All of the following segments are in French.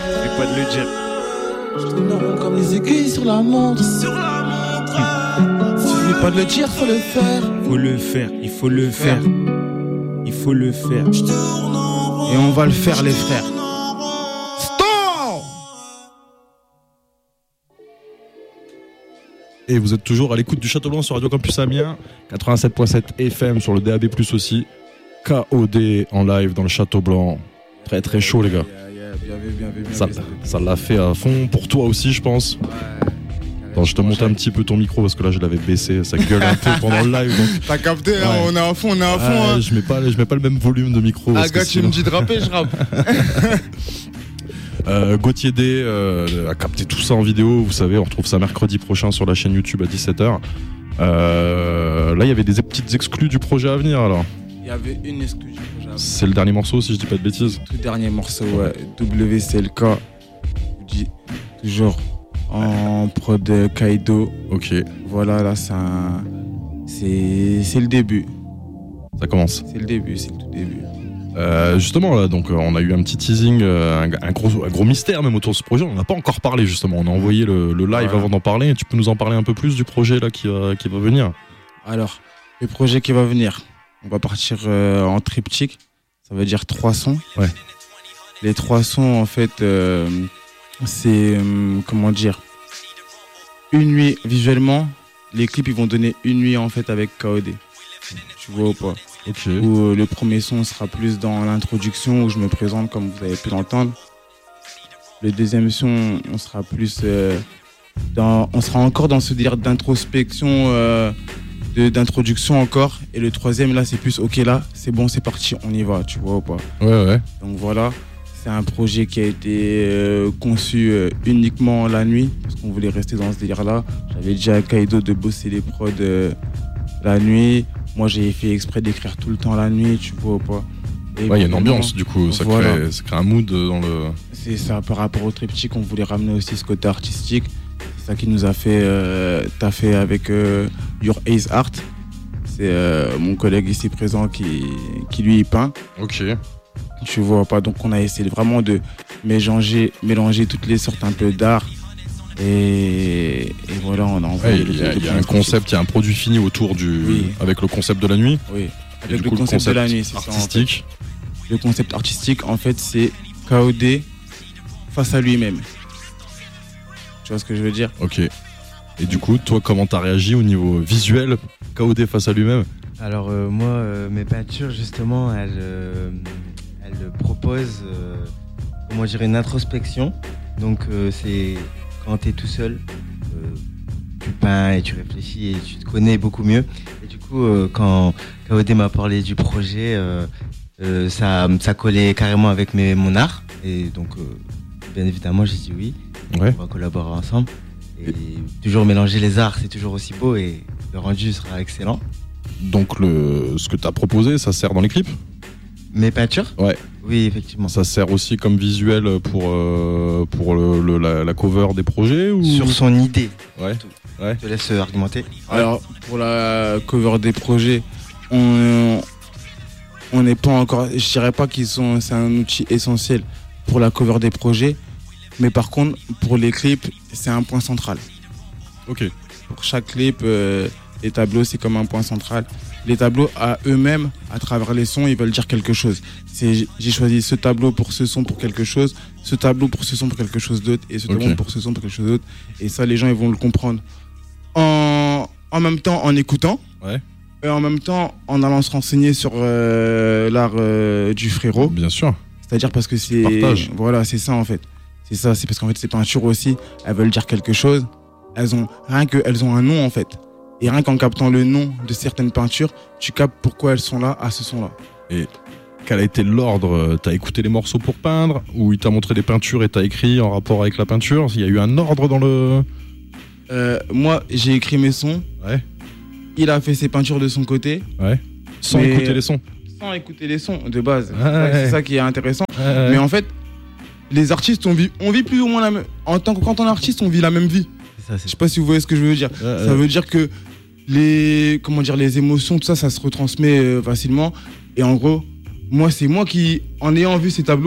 N'oublie pas de le dire. Je te comme les aiguilles sur la montre. N'oublie pas de le dire, faut le faire. Faut le faire, il faut le faire. Il faut le faire. Et on va le faire, les frères. Stop! Et vous êtes toujours à l'écoute du Château Blanc sur Radio Campus Amiens, 87.7 FM sur le DAB+, aussi. KOD en live dans le Château Blanc. Très très chaud, les gars. Ça l'a fait à fond pour toi aussi, je pense. Attends, je te monte un petit peu ton micro parce que là je l'avais baissé, ça gueule un peu pendant le live. Donc... T'as capté, hein, on est à fond, hein. Je mets pas le même volume de micro. Ah gars, tu me dis de rapper, je rappe. Gauthier D a capté tout ça en vidéo, vous savez, on retrouve ça mercredi prochain sur la chaîne YouTube à 17h. Là il y avait des petites exclus du projet à venir alors. Il y avait une exclue du projet à venir. C'est le dernier morceau si je dis pas de bêtises. Tout dernier morceau, ouais. WCLK, je dis toujours en prod Kaido. Ok. Voilà, là c'est le début. Ça commence. C'est le début, c'est le tout début. Justement là, donc on a eu un petit teasing, un gros mystère même autour de ce projet. On n'a pas encore parlé justement. On a envoyé le live avant d'en parler. Tu peux nous en parler un peu plus du projet là qui va venir? Alors, le projet qui va venir, on va partir en triptyque. Ça veut dire 3 sons. Ouais. Les 3 sons en fait, c'est comment dire, une nuit visuellement. Les clips ils vont donner une nuit en fait avec KOD. Tu vois ou pas? Ok. Où le premier son sera plus dans l'introduction où je me présente comme vous avez pu l'entendre. Le deuxième son, on sera plus on sera encore dans ce délire d'introspection, d'introduction encore. Et le troisième là, c'est plus ok là, c'est bon, c'est parti, on y va, tu vois ou pas? Ouais. Donc voilà, c'est un projet qui a été conçu uniquement la nuit parce qu'on voulait rester dans ce délire là. J'avais déjà à Kaido de bosser les prods la nuit. Moi, j'ai fait exprès d'écrire tout le temps la nuit, tu vois ou pas? Il y a une ambiance, du coup, ça crée un mood dans le... C'est ça, par rapport au triptyque, on voulait ramener aussi ce côté artistique. C'est ça qui nous a fait taffer avec Your Ace Art. C'est mon collègue ici présent qui lui, il peint. Ok. Tu vois pas, donc on a essayé vraiment de mélanger toutes les sortes un peu d'art. Et voilà, on a envoyé il y a un concept, il y a un produit fini autour avec le concept de la nuit. Oui, avec le concept de la nuit, c'est artistique. Ça, en fait. Le concept artistique, en fait, c'est KOD face à lui-même. Tu vois ce que je veux dire? Ok. Et du coup, toi, comment t'as réagi au niveau visuel, KOD face à lui-même? Alors moi, mes peintures, justement, elles proposent, comment dire, une introspection. Donc c'est quand tu es tout seul, tu peins et tu réfléchis et tu te connais beaucoup mieux. Et du coup, quand KOD m'a parlé du projet, ça collait carrément avec mon art. Et donc, bien évidemment, j'ai dit oui. Ouais. On va collaborer ensemble. Et toujours mélanger les arts, c'est toujours aussi beau et le rendu sera excellent. Donc, ce que tu as proposé, ça sert dans les clips? Mes peintures? Ouais. Oui, effectivement. Ça sert aussi comme visuel pour la cover des projets ou... Sur son idée. Ouais. Je te laisse argumenter. Alors, pour la cover des projets, on n'est pas encore... Je dirais pas c'est un outil essentiel pour la cover des projets. Mais par contre, pour les clips, c'est un point central. Ok. Pour chaque clip, les tableaux, c'est comme un point central. Les tableaux, à eux-mêmes, à travers les sons, ils veulent dire quelque chose. J'ai choisi ce tableau pour ce son pour quelque chose, ce tableau pour ce son pour quelque chose d'autre, et ce tableau pour ce son pour quelque chose d'autre. Et ça, les gens, ils vont le comprendre en même temps en écoutant, et en même temps en allant se renseigner sur l'art du frérot. Bien sûr. C'est-à-dire parce que c'est... Partage. Voilà, c'est ça en fait. C'est ça, c'est parce qu'en fait, ces peintures aussi, elles veulent dire quelque chose. Elles ont un nom en fait. Et rien qu'en captant le nom de certaines peintures, tu captes pourquoi elles sont là à ce son-là. Et quel a été l'ordre? T'as écouté les morceaux pour peindre? Ou il t'a montré des peintures et t'as écrit en rapport avec la peinture? Il y a eu un ordre dans le... Moi, j'ai écrit mes sons. Ouais. Il a fait ses peintures de son côté. Ouais. Sans écouter les sons? Sans écouter les sons, de base. Ouais. C'est ça qui est intéressant. Mais en fait, les artistes, on vit plus ou moins la même... Quand on est artiste, on vit la même vie. Je sais pas si vous voyez ce que je veux dire. Ça veut dire que les émotions, tout ça, ça se retransmet facilement. Et en gros, moi, c'est moi qui, en ayant vu ces tableaux,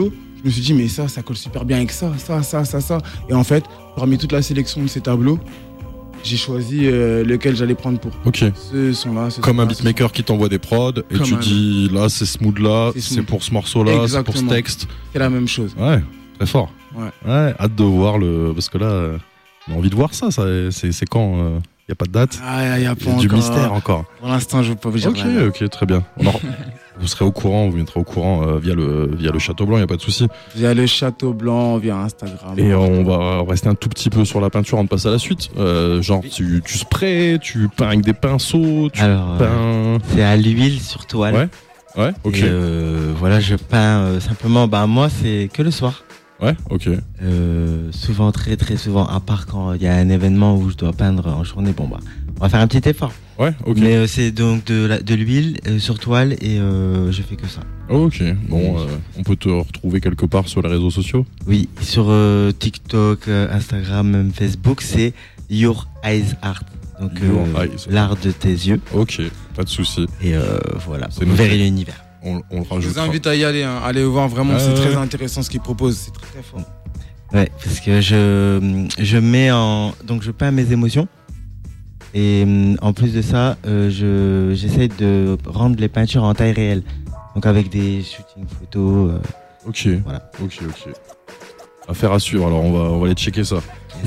je me suis dit, mais ça colle super bien avec ça. Et en fait, parmi toute la sélection de ces tableaux, j'ai choisi lequel j'allais prendre pour Ok. ce son-là. Comme un beatmaker qui t'envoie des prods et tu dis là c'est ce mood là, c'est pour ce morceau là, c'est pour ce texte. C'est la même chose. Ouais, très fort. Ouais, hâte de voir parce que là, on a envie de voir ça. C'est quand y a pas de date. Y a pas du mystère encore. Pour l'instant, je veux pas vous dire. Ok, très bien. Vous serez au courant, vous viendrez au courant via le Château Blanc, y a pas de souci. Via le Château Blanc, via Instagram. Et on va rester un tout petit peu sur la peinture avant de passer à la suite. Genre, tu sprays, tu peins avec des pinceaux, peins. C'est à l'huile sur toile. Ouais, ok. Et voilà, je peins simplement. Moi, c'est que le soir. Ouais, ok. Souvent, très très souvent, à part quand il y a un événement où je dois peindre en journée, on va faire un petit effort. Ouais, ok. Mais c'est donc de l'huile sur toile et je fais que ça. Ok, bon, on peut te retrouver quelque part sur les réseaux sociaux? Oui, sur TikTok, Instagram, même Facebook, c'est Your Eyes Art. Donc l'art de tes yeux. Ok, pas de souci. Et voilà, vous verrez l'univers. On le rajoute. Je vous invite à y aller, allez voir, vraiment, c'est très intéressant ce qu'ils proposent, c'est très fort. Ouais, parce que je mets donc je peins mes émotions. Et en plus de ça, j'essaie de rendre les peintures en taille réelle. Donc avec des shootings photos. Ok, voilà. Ok. Affaire à suivre, alors on va aller checker ça.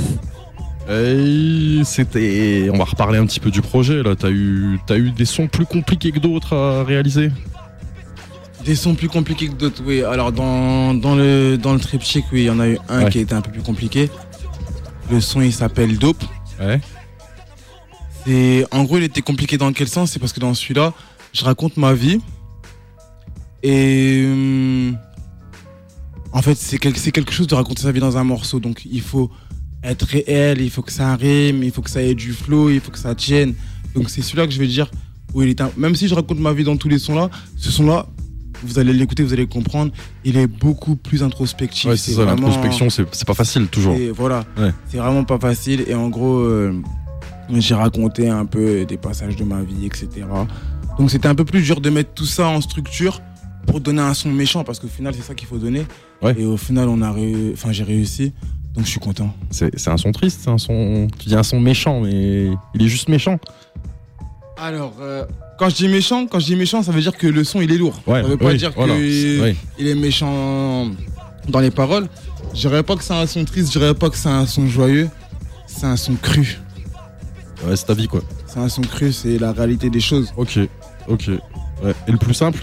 Yes. Et on va reparler un petit peu du projet là. T'as eu des sons plus compliqués que d'autres à réaliser? Des sons plus compliqués que d'autres, oui. Alors dans le triptyque, oui, il y en a eu un qui a été un peu plus compliqué. Le son il s'appelle Dope. Ouais. Et en gros, il était compliqué dans quel sens? C'est parce que dans celui-là, je raconte ma vie. Et en fait, c'est quelque chose de raconter sa vie dans un morceau. Donc il faut être réel, il faut que ça rime, il faut que ça ait du flow, il faut que ça tienne. Donc c'est celui-là que je vais dire où il est même si je raconte ma vie dans tous les sons-là, ce son-là, vous allez l'écouter, vous allez comprendre, il est beaucoup plus introspectif. Ouais, c'est ça, vraiment... l'introspection, c'est pas facile toujours. Et voilà, c'est vraiment pas facile. Et en gros, j'ai raconté un peu des passages de ma vie, etc. Donc c'était un peu plus dur de mettre tout ça en structure pour donner un son méchant, parce qu'au final, c'est ça qu'il faut donner. Ouais. Et au final, j'ai réussi. Donc je suis content. C'est un son triste, c'est un son. Tu dis un son méchant, mais il est juste méchant. Alors, quand je dis méchant, ça veut dire que le son il est lourd. Ouais, ça veut pas dire qu'il est méchant dans les paroles. Je dirais pas que c'est un son triste, je dirais pas que c'est un son joyeux. C'est un son cru. Ouais, c'est ta vie quoi. C'est un son cru, c'est la réalité des choses. Ok. Ouais. Et le plus simple?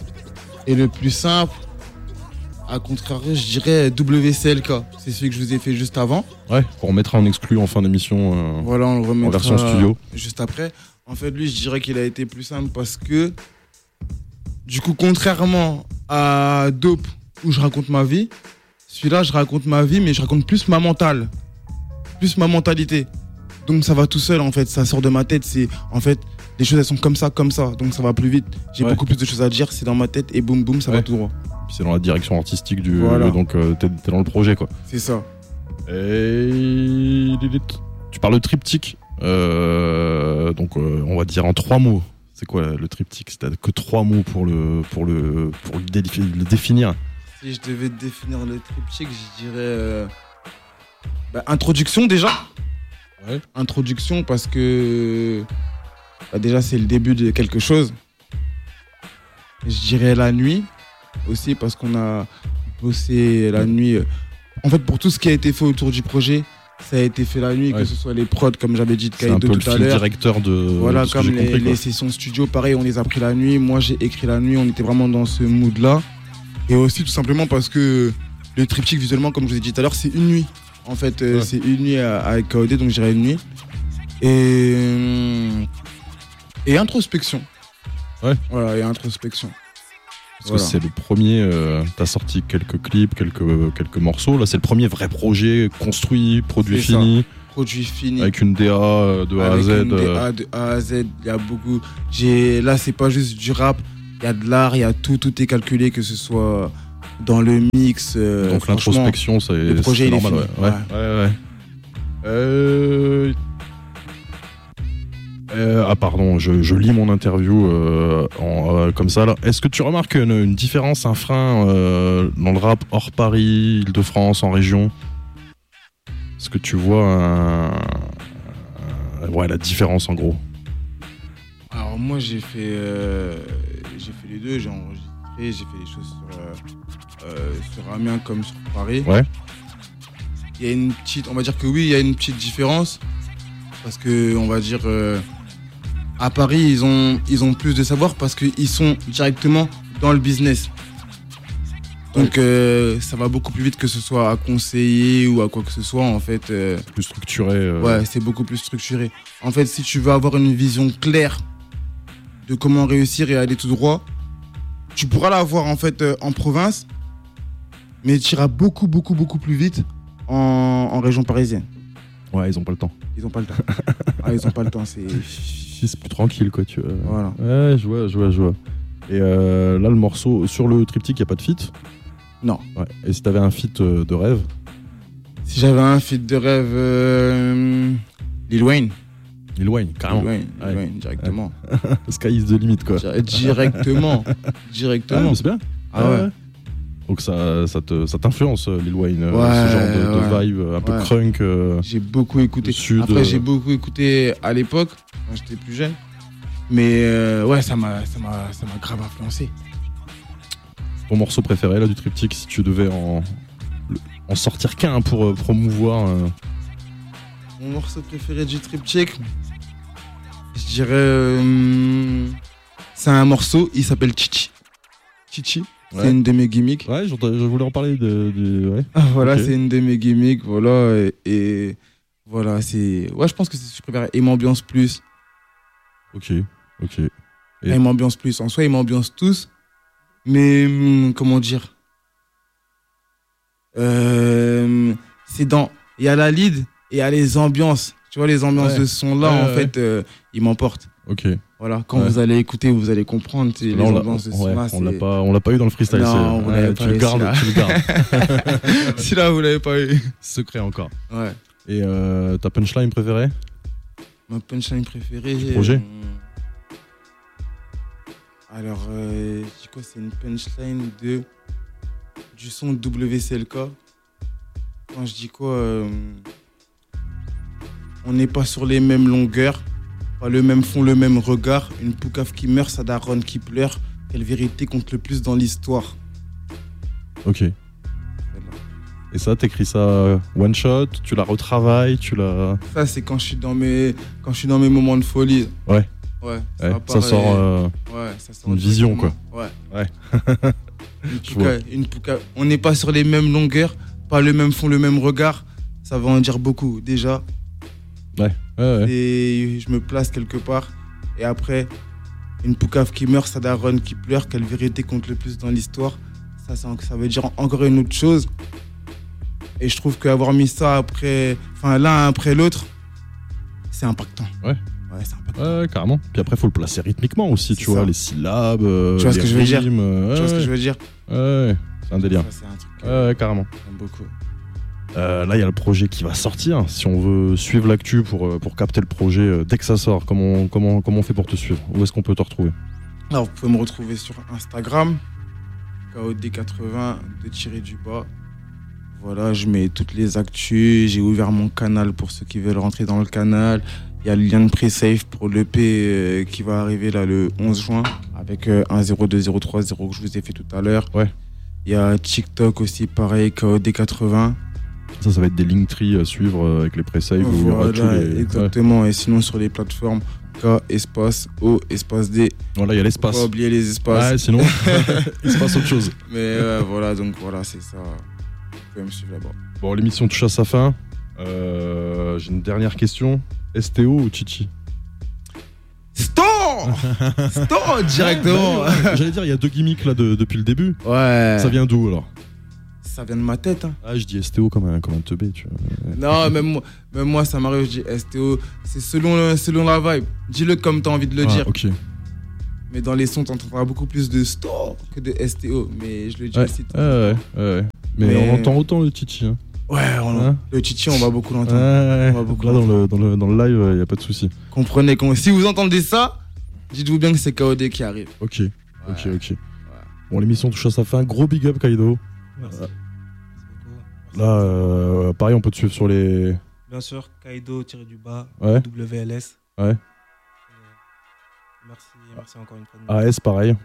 À contrario, je dirais WCLK. C'est celui que je vous ai fait juste avant. Ouais, qu'on remettra en exclu en fin d'émission. Voilà, on le remettra en version studio. Juste après. En fait, lui, je dirais qu'il a été plus simple parce que, du coup, contrairement à Dope, où je raconte ma vie, celui-là, je raconte ma vie, mais je raconte plus ma mentalité. Donc, ça va tout seul, en fait. Ça sort de ma tête. En fait, les choses, elles sont comme ça. Donc, ça va plus vite. J'ai beaucoup plus de choses à dire. C'est dans ma tête et boum, boum, ça va tout droit. Puis c'est dans la direction artistique donc t'es dans le projet quoi. C'est ça. Et tu parles de triptyque, donc on va dire en 3 mots. C'est quoi le triptyque? C'est que 3 mots pour le définir. Si je devais définir le triptyque, je dirais introduction déjà. Ouais. Introduction parce que déjà c'est le début de quelque chose. Je dirais la nuit. Aussi parce qu'on a bossé la nuit. En fait, pour tout ce qui a été fait autour du projet, ça a été fait la nuit, que ce soit les prods, comme j'avais dit de Kaido tout à l'heure. C'est un peu le fil directeur de. Voilà, comme les sessions studio, pareil, on les a pris la nuit. Moi, j'ai écrit la nuit, on était vraiment dans ce mood-là. Et aussi, tout simplement, parce que le triptyque, visuellement, comme je vous ai dit tout à l'heure, c'est une nuit. En fait, c'est une nuit avec KOD, donc je dirais une nuit. Et introspection. Ouais. Voilà, et introspection. Parce que c'est le premier, t'as sorti quelques clips, quelques morceaux. Là, c'est le premier vrai projet construit, produit fini. Produit fini. Avec une DA de A à Z. Une DA de A à Z, il y a beaucoup. Là, c'est pas juste du rap, il y a de l'art, il y a tout est calculé, que ce soit dans le mix. Donc l'introspection, c'est normal. Ouais. Pardon, je lis mon interview comme ça. Là. Est-ce que tu remarques une différence, un frein dans le rap hors Paris, Île-de-France, en région? Est-ce que tu vois la différence en gros? Alors moi j'ai fait les deux, j'ai enregistré, j'ai fait des choses sur Amiens comme sur Paris. Ouais. Il y a une petite, on va dire que oui, il y a une petite différence parce que on va dire à Paris ils ont plus de savoir parce qu'ils sont directement dans le business. Donc ça va beaucoup plus vite que ce soit à conseiller ou à quoi que ce soit en fait. C'est plus structuré. Ouais, c'est beaucoup plus structuré. En fait, si tu veux avoir une vision claire de comment réussir et aller tout droit, tu pourras l'avoir en fait en province, mais tu iras beaucoup plus vite en région parisienne. Ouais, ils ont pas le temps. Ils ont pas le temps. Ils ont pas le temps, c'est plus tranquille quoi, tu vois. Voilà. Ouais, je vois. Et là, le morceau sur le triptyque, il y a pas de feat? Non. Ouais. Et si t'avais un feat de rêve? Si j'avais un feat de rêve, Lil Wayne. Lil Wayne, carrément. Lil Wayne, directement. Sky is the limit, quoi. Directement. Ah, c'est bien. Ah ouais. Donc ça t'influence, Lil Wayne, ouais, ce genre de vibe un peu crunk. J'ai beaucoup écouté. Sud, Après, j'ai beaucoup écouté à l'époque, quand j'étais plus jeune. Mais ouais, ça m'a grave influencé. Ton morceau préféré là du triptyque, si tu devais en sortir qu'un pour promouvoir Mon morceau préféré du triptyque, je dirais c'est un morceau, il s'appelle Chichi. Chichi, ouais. C'est une de mes gimmicks. Ouais, je voulais en parler ouais. Voilà, okay. Okay. C'est une de mes gimmicks, voilà, et voilà, c'est... Ouais, je pense que c'est ce que je préfère, et m'ambiance plus. Ok. Et m'ambiance plus, en soi, ils m'ambiancent tous, mais comment dire, c'est dans... Il y a la lead, et il y a les ambiances. Tu vois, les ambiances de ce son-là, en fait, ils m'emportent. Ok. Voilà, quand vous allez écouter, vous allez comprendre. Les ambiances de ce son-là, on l'a pas eu dans le freestyle. Non, vous l'avez pas eu. Tu le gardes. Celui-là, vous l'avez pas eu. Secret encore. Ouais. Et ta punchline préférée? Ma punchline préférée... Du projet Alors, je dis quoi, c'est une punchline du son WCLK. Quand je dis quoi, on n'est pas sur les mêmes longueurs, pas le même fond, le même regard. Une poucave qui meurt, sa daronne qui pleure. Quelle vérité compte le plus dans l'histoire? Ok. Et ça, t'écris ça one shot, tu la retravailles, Ça, c'est quand je suis dans mes moments de folie. Ouais. Ça sort une vision, quoi. Ouais. Une poucave. On n'est pas sur les mêmes longueurs, pas le même fond, le même regard. Ça va en dire beaucoup, déjà. Ouais. Et je me place quelque part. Et après, une poucave qui meurt, sa daronne qui pleure. Quelle vérité compte le plus dans l'histoire? Ça veut dire encore une autre chose. Et je trouve qu'avoir mis ça l'un après l'autre, c'est impactant. Ouais, c'est impactant. Ouais, carrément. Puis après, il faut le placer rythmiquement aussi, tu vois, les syllabes. Tu vois ce que je veux dire? Tu vois ce que je veux dire? Ouais, c'est un délire. Ça, c'est un truc carrément. J'aime beaucoup. Là, il y a le projet qui va sortir. Si on veut suivre l'actu pour capter le projet dès que ça sort, comment on fait pour te suivre? Où est-ce qu'on peut te retrouver? Alors, vous pouvez me retrouver sur Instagram, KOD80 _. Voilà, je mets toutes les actus. J'ai ouvert mon canal pour ceux qui veulent rentrer dans le canal. Il y a le lien de pre-save pour l'EP qui va arriver là le 11 juin avec un 02030 que je vous ai fait tout à l'heure. Ouais. Il y a TikTok aussi, pareil, KOD80. Ça va être des Linktree à suivre avec les pre-save. Voilà, exactement. Ouais. Et sinon, sur les plateformes, K, espace, O, espace D. Voilà, il y a l'espace. Faut pas oublier les espaces. Ouais, sinon, il se passe autre chose. Mais voilà, donc voilà, c'est ça. Vous pouvez me suivre là-bas. Bon, l'émission touche à sa fin. J'ai une dernière question. STO ou Chichi? Stop directement. J'allais dire, il y a deux gimmicks là depuis le début. Ouais. Ça vient d'où alors? Ça vient de ma tête. Hein. Ah, je dis STO comme un teubé, tu vois. Non, même moi, ça m'arrive, je dis STO. C'est selon la vibe. Dis-le comme t'as envie de le dire. Ok. Mais dans les sons, t'entendras beaucoup plus de stop que de STO. Mais je le dis aussi. Ouais. Mais on entend autant le Chichi. Hein. Ouais, Hein le Chichi, on va beaucoup l'entendre. Ouais, On va beaucoup là dans le live, il n'y a pas de souci. Comprenez, si vous entendez ça, dites-vous bien que c'est KOD qui arrive. Ok. Bon, l'émission touche à sa fin. Gros big up, Kaido. Merci. Là, pareil, on peut te suivre sur les. Bien sûr, Kaido-du-bas, Ouais. WLS. Ouais. Merci encore une fois. AS, pareil.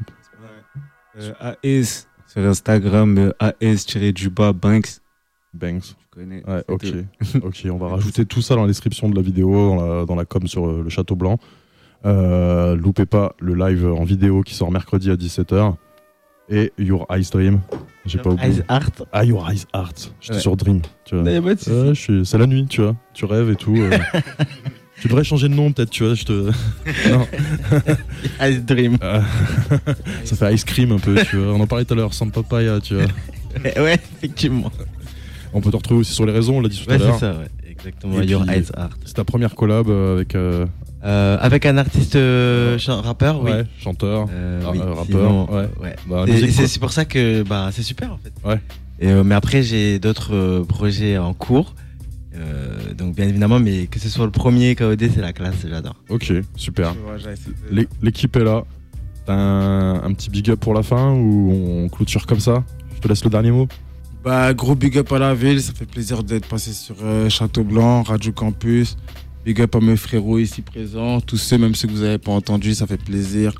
AS sur Instagram, AS-du-bas Banks. Banks. Tu connais. Ouais, c'est ok. tout. Ok, on va rajouter tout ça dans la description de la vidéo, dans la com sur le Château Blanc. Loupez pas le live en vidéo qui sort mercredi à 17h. Et Your Eyes Dream. J'ai pas oublié. Eyes Art. Ah, Your Eyes Art. J'étais Ouais. sur Dream. Tu vois. C'est la nuit, tu vois. Tu rêves et tout. Tu devrais changer de nom, peut-être, tu vois. Non. Eyes Dream. Ça fait ice cream un peu, tu vois. On en parlait tout à l'heure, sans papaya, tu vois. Ouais, effectivement. On peut te retrouver aussi sur les réseaux, on l'a dit tout à Ouais, l'heure. c'est ça, ouais. Exactement. Et Your puis, Eyes Art. C'est ta première collab avec. Avec un artiste rappeur, oui. Ouais, chanteur, Oui, rappeur. sinon, Ouais. ouais. Bah, Et musique, quoi. c'est pour ça que c'est super en fait. Ouais. Et, mais après j'ai d'autres projets en cours. Donc bien évidemment, mais que ce soit le premier KOD, c'est la classe, j'adore. Ok, super. Tu vois, j'ai essayé de- L'équipe est là. T'as un petit big up pour la fin ou on clôture comme ça? Je te laisse le dernier mot. Bah, gros big up à la ville, ça fait plaisir d'être passé sur Château Blanc, Radio Campus. Big up à mes frérots ici présents, tous ceux, même ceux que vous n'avez pas entendus, ça fait plaisir.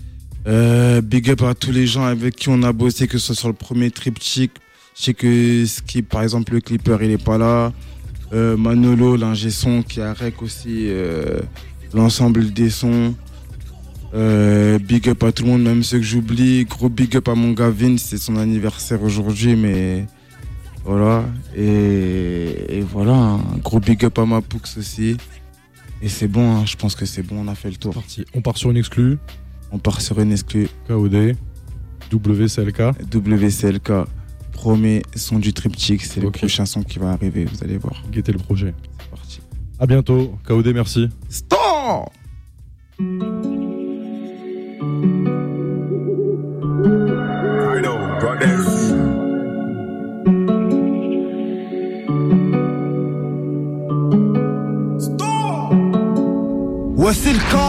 Big up à tous les gens avec qui on a bossé, que ce soit sur le premier triptyque. Je sais que Skip, par exemple, le clipper, il est pas là. Manolo, l'ingé son, qui a rec aussi l'ensemble des sons. Big up à tout le monde, même ceux que j'oublie. Gros big up à mon gars Vince, c'est son anniversaire aujourd'hui, mais voilà. Et voilà, un gros big up à ma Poux aussi. Et c'est bon, hein, je pense que c'est bon, on a fait le tour. Parti. On part sur une exclue. On part sur une exclue. KOD. WCLK. WCLK, premier son du triptyque, c'est le Ok. prochain son qui va arriver, vous allez voir. Guettez le projet. C'est parti. À bientôt. KOD, merci. Stop! Ouais, c'est le camp.